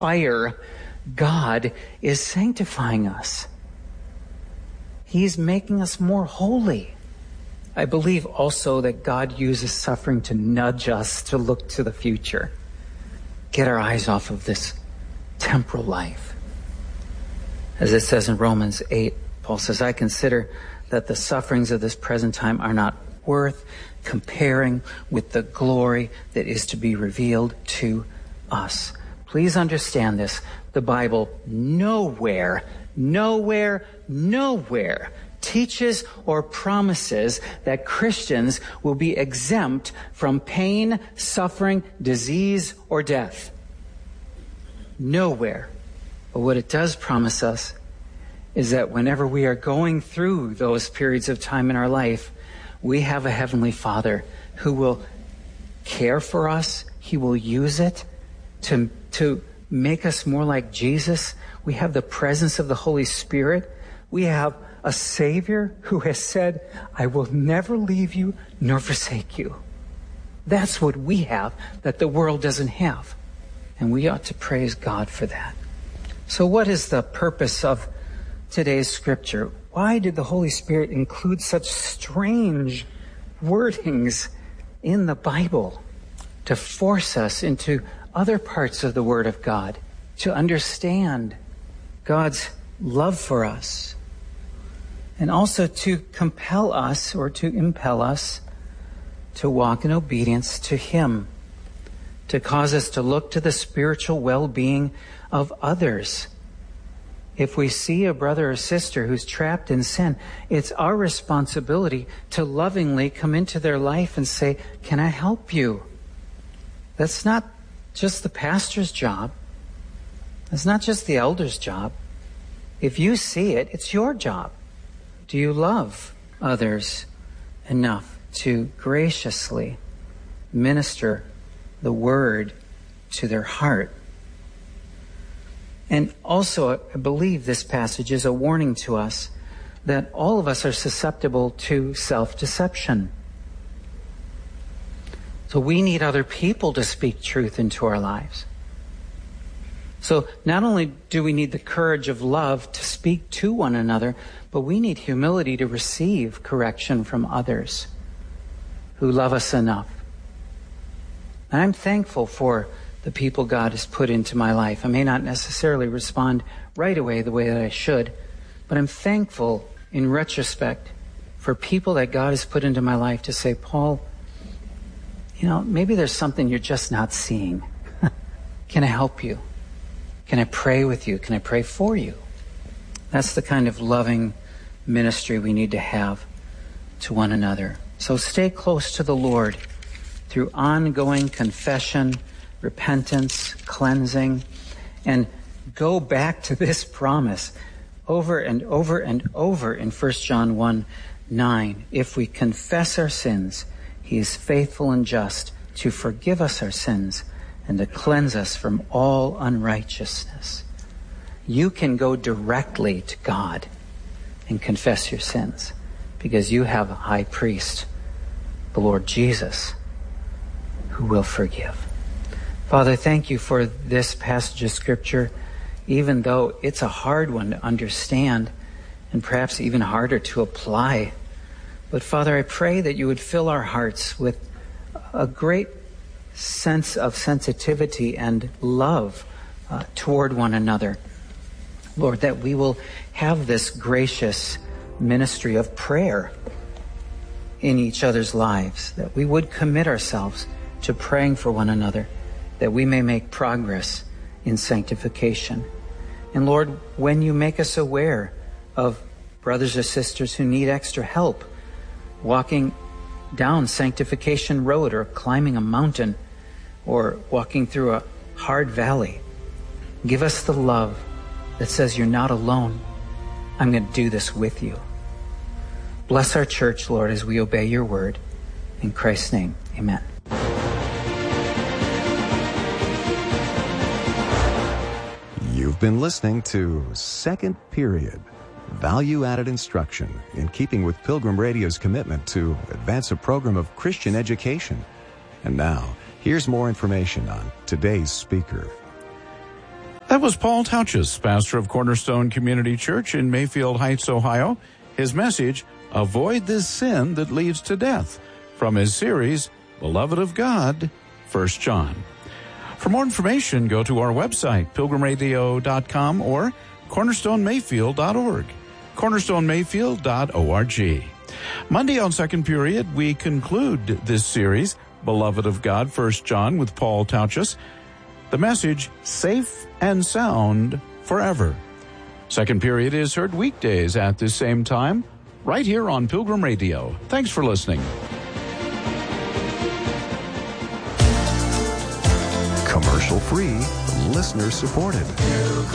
fire, God is sanctifying us. He's making us more holy. I believe also that God uses suffering to nudge us to look to the future. Get our eyes off of this temporal life. As it says in Romans 8, Paul says, I consider that the sufferings of this present time are not worth comparing with the glory that is to be revealed to us. Please understand this. The Bible nowhere teaches or promises that Christians will be exempt from pain, suffering, disease, or death. Nowhere. But what it does promise us is that whenever we are going through those periods of time in our life, we have a Heavenly Father who will care for us. He will use it to make us more like Jesus. We have the presence of the Holy Spirit. We have a Savior who has said, I will never leave you nor forsake you. That's what we have that the world doesn't have. And we ought to praise God for that. So what is the purpose of today's scripture? Why did the Holy Spirit include such strange wordings in the Bible to force us into other parts of the Word of God, to understand God's love for us, and also to compel us or to impel us to walk in obedience to Him, to cause us to look to the spiritual well-being of others. If we see a brother or sister who's trapped in sin, it's our responsibility to lovingly come into their life and say, can I help you? That's not just the pastor's job. That's not just the elder's job. If you see it, it's your job. Do you love others enough to graciously minister the word to their heart? And also, I believe this passage is a warning to us that all of us are susceptible to self-deception. So we need other people to speak truth into our lives. So not only do we need the courage of love to speak to one another, but we need humility to receive correction from others who love us enough. And I'm thankful for the people God has put into my life. I may not necessarily respond right away the way that I should, but I'm thankful in retrospect for people that God has put into my life to say, Paul, maybe there's something you're just not seeing. Can I help you? Can I pray with you? Can I pray for you? That's the kind of loving ministry we need to have to one another. So stay close to the Lord through ongoing confession, repentance, cleansing, and go back to this promise over and over and over in 1 John 1:9. If we confess our sins, He is faithful and just to forgive us our sins and to cleanse us from all unrighteousness. You can go directly to God and confess your sins because you have a high priest, the Lord Jesus, who will forgive. Father, thank you for this passage of Scripture, even though it's a hard one to understand and perhaps even harder to apply. But Father, I pray that you would fill our hearts with a great sense of sensitivity and love toward one another. Lord, that we will have this gracious ministry of prayer in each other's lives, that we would commit ourselves to praying for one another, that we may make progress in sanctification. And Lord, when you make us aware of brothers or sisters who need extra help walking down sanctification road or climbing a mountain or walking through a hard valley, give us the love that says you're not alone. I'm going to do this with you. Bless our church, Lord, as we obey your word. In Christ's name, amen. You've been listening to Second Period, value-added instruction in keeping with Pilgrim Radio's commitment to advance a program of Christian education. And now, here's more information on today's speaker. That was Paul Tauchus, pastor of Cornerstone Community Church in Mayfield Heights, Ohio. His message, Avoid This Sin That Leads to Death, from his series, Beloved of God, 1 John. For more information, go to our website, pilgrimradio.com or cornerstonemayfield.org, cornerstonemayfield.org. Monday on Second Period, we conclude this series, Beloved of God, 1 John, with Paul Tauchus. The message, Safe and Sound Forever. Second Period is heard weekdays at this same time, right here on Pilgrim Radio. Thanks for listening. Commercial free, listener supported.